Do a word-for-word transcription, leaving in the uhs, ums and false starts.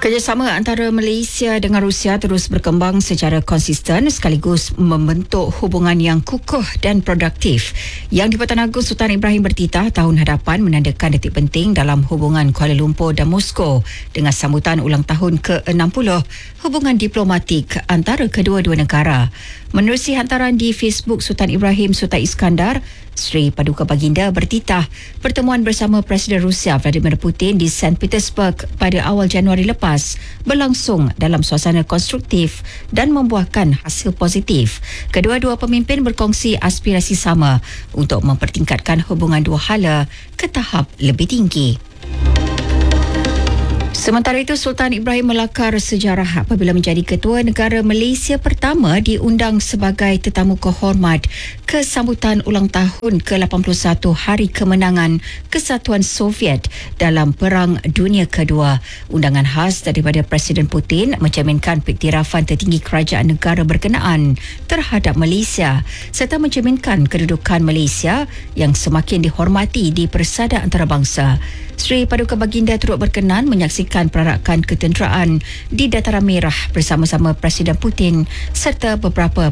Kerjasama antara Malaysia dengan Rusia terus berkembang secara konsisten sekaligus membentuk hubungan yang kukuh dan produktif. Yang di-Pertuan Agong Sultan Ibrahim bertitah tahun hadapan menandakan detik penting dalam hubungan Kuala Lumpur dan Moskow dengan sambutan ulang tahun ke enam puluh hubungan diplomatik antara kedua-dua negara. Menerusi hantaran di Facebook Sultan Ibrahim Sultan Iskandar, Sri Paduka Baginda bertitah pertemuan bersama Presiden Rusia Vladimir Putin di Saint Petersburg pada awal Januari lepas berlangsung dalam suasana konstruktif dan membuahkan hasil positif. Kedua-dua pemimpin berkongsi aspirasi sama untuk mempertingkatkan hubungan dua hala ke tahap lebih tinggi. Sementara itu, Sultan Ibrahim melakar sejarah apabila menjadi ketua negara Malaysia pertama diundang sebagai tetamu kehormat ke sambutan ulang tahun ke lapan puluh satu Hari Kemenangan Kesatuan Soviet dalam Perang Dunia Kedua. Undangan khas daripada Presiden Putin mencerminkan piktirafan tertinggi kerajaan negara berkenaan terhadap Malaysia serta mencerminkan kedudukan Malaysia yang semakin dihormati di persada antarabangsa. Sri Paduka Baginda turut berkenan menyaksikan perarakan ketenteraan di Dataran Merah bersama-sama Presiden Putin serta beberapa